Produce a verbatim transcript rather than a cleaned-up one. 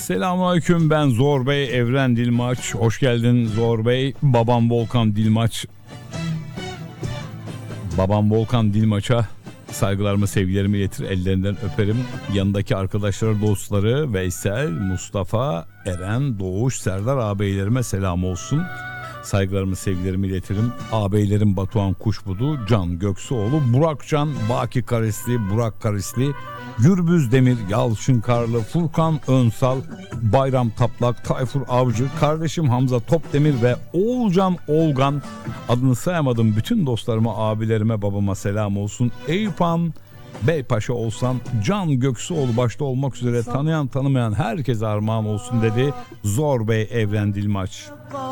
Selamünaleyküm, ben Zor Bey Evren Dilmaç. Hoş geldin Zor Bey. Babam Volkan Dilmaç. Babam Volkan Dilmaç'a saygılarımı, sevgilerimi iletir, ellerinden öperim. Yanındaki arkadaşları, dostları Veysel, Mustafa, Eren, Doğuş, Serdar ağabeylerime selam olsun. Saygılarımı, sevgilerimi iletirim. Ağabeylerim Batuhan Kuşbudu, Can Göksuoğlu, Burak Can, Baki Karisli, Burak Karisli, Gürbüz Demir, Yalçın Karlı, Furkan Önsal, Bayram Taplak, Tayfur Avcı, kardeşim Hamza Topdemir ve Oğulcan Olgan. Adını sayamadım bütün dostlarıma, abilerime, babama selam olsun. Eyüphan Beypaşa olsam, Can Göksuoğlu başta olmak üzere tanıyan tanımayan herkese armağan olsun dedi Zor Bey Evren Dilmaç.